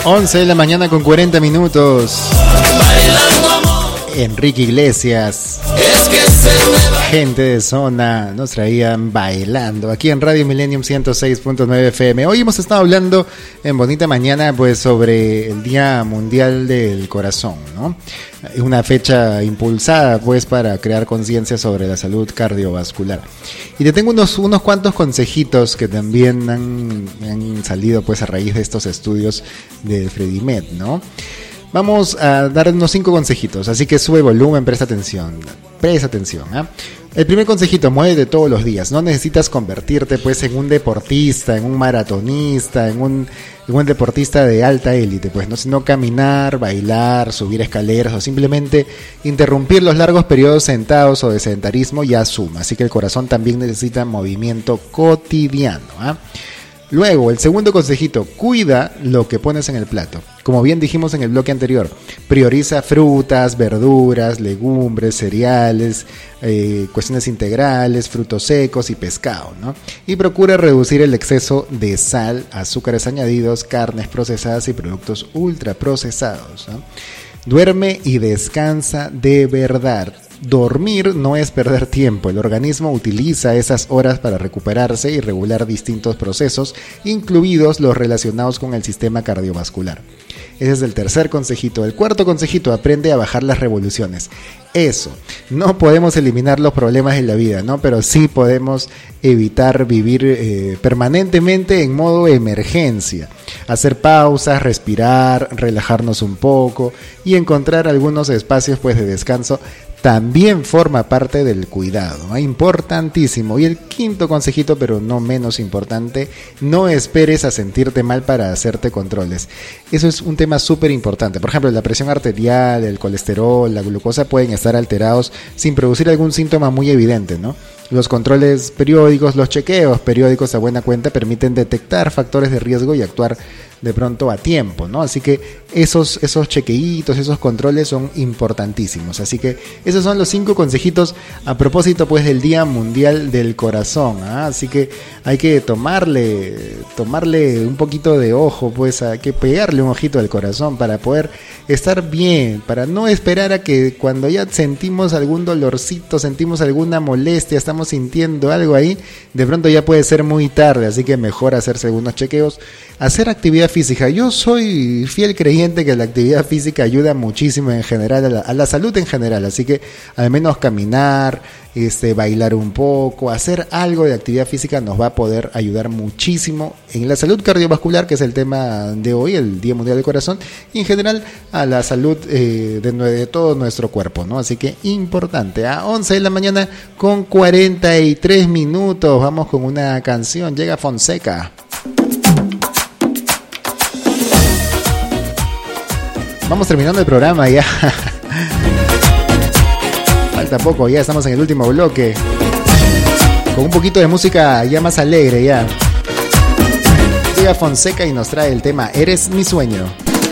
11 de la mañana con 40 minutos. Enrique Iglesias, Gente de Zona, nos traían Bailando aquí en Radio Millennium 106.9 FM. Hoy hemos estado hablando en Bonita Mañana pues sobre el Día Mundial del Corazón, ¿no? Una fecha impulsada pues para crear conciencia sobre la salud cardiovascular. Y te tengo unos cuantos consejitos que también han salido pues a raíz de estos estudios de Fredimed, ¿no? Vamos a dar unos 5 consejitos, así que sube volumen, presta atención, ¿eh? El primer consejito: muévete todos los días. No necesitas convertirte pues en un deportista, en un maratonista, en un deportista de alta élite, pues no, sino caminar, bailar, subir escaleras o simplemente interrumpir los largos periodos sentados o de sedentarismo ya suma. Así que el corazón también necesita movimiento cotidiano, ¿eh? Luego, el segundo consejito: cuida lo que pones en el plato. Como bien dijimos en el bloque anterior, prioriza frutas, verduras, legumbres, cereales, cuestiones integrales, frutos secos y pescado, ¿no? Y procura reducir el exceso de sal, azúcares añadidos, carnes procesadas y productos ultraprocesados, ¿no? Duerme y descansa de verdad. Dormir no es perder tiempo. El organismo utiliza esas horas para recuperarse y regular distintos procesos, incluidos los relacionados con el sistema cardiovascular. Ese es el tercer consejito. El cuarto consejito: aprende a bajar las revoluciones. Eso, no podemos eliminar los problemas en la vida, ¿no? Pero sí podemos evitar vivir permanentemente en modo emergencia. Hacer pausas, respirar, relajarnos un poco y encontrar algunos espacios pues de descanso también forma parte del cuidado, ¿no? Importantísimo. Y el quinto consejito, pero no menos importante: no esperes a sentirte mal para hacerte controles. Eso es un tema súper importante. Por ejemplo, la presión arterial, el colesterol, la glucosa pueden estar alterados sin producir algún síntoma muy evidente, ¿no? Los controles periódicos, los chequeos periódicos a buena cuenta permiten detectar factores de riesgo y actuar de pronto a tiempo, ¿no? Así que esos chequeitos, esos controles son importantísimos. Así que esos son los 5 consejitos a propósito pues del Día Mundial del Corazón, ¿eh? Así que hay que tomarle un poquito de ojo, pues hay que pegarle un ojito al corazón para poder estar bien, para no esperar a que cuando ya sentimos algún dolorcito, sentimos alguna molestia, estamos sintiendo algo ahí, de pronto ya puede ser muy tarde. Así que mejor hacerse algunos chequeos, hacer actividad física. Yo soy fiel creyente que la actividad física ayuda muchísimo en general a la salud en general, así que al menos caminar, bailar un poco, hacer algo de actividad física nos va a poder ayudar muchísimo en la salud cardiovascular, que es el tema de hoy, el Día Mundial del Corazón, y en general a la salud de todo nuestro cuerpo, ¿no? Así que importante. A 11 de la mañana con 43 minutos, vamos con una canción. Llega Fonseca. Vamos terminando el programa ya. Falta poco, ya estamos en el último bloque. Con un poquito de música ya más alegre ya. Llega Fonseca y nos trae el tema Eres mi sueño.